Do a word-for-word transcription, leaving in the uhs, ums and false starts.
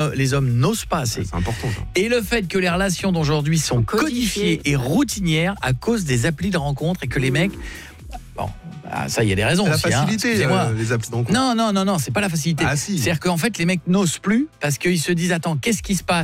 les hommes n'osent pas assez. C'est important. Ça. Et le fait que les relations d'aujourd'hui sont Codifiées. codifiées et routinières à cause des applis de rencontre et que les mecs... Bon, bah, ça, il y a des raisons C'est la aussi. facilité, hein. Excusez-moi. euh, les applis de rencontre. Non, non, non, non, c'est pas la facilité. Ah, si. C'est-à-dire qu'en fait, les mecs n'osent plus parce qu'ils se disent, attends, qu'est-ce qui se passe ?